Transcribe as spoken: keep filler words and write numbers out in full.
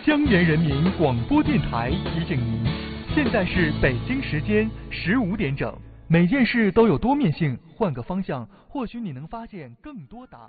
江源人民广播电台提醒您，现在是北京时间十五点整。每件事都有多面性，换个方向，或许你能发现更多答案。